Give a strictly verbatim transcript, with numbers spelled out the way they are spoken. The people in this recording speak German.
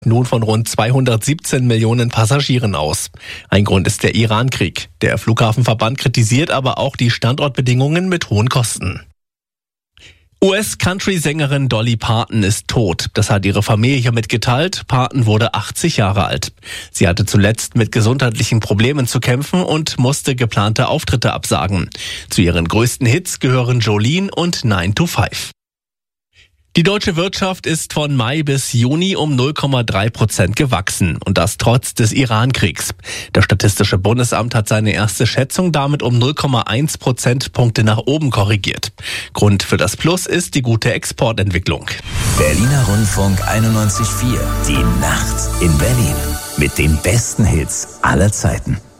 nun von rund zweihundertsiebzehn Millionen Passagieren aus. Ein Grund ist der Iran-Krieg. Der Flughafenverband kritisiert aber auch die Standortbedingungen mit hohen Kosten. U S-Country-Sängerin Dolly Parton ist tot. Das hat ihre Familie mitgeteilt. Parton wurde achtzig Jahre alt. Sie hatte zuletzt mit gesundheitlichen Problemen zu kämpfen und musste geplante Auftritte absagen. Zu ihren größten Hits gehören Jolene und nine to five. Die deutsche Wirtschaft ist von Mai bis Juni um null Komma drei Prozent gewachsen und das trotz des Iran-Kriegs. Das Statistische Bundesamt hat seine erste Schätzung damit um null Komma eins Prozentpunkte nach oben korrigiert. Grund für das Plus ist die gute Exportentwicklung. Berliner Rundfunk einundneunzig Komma vier. Die Nacht in Berlin mit den besten Hits aller Zeiten.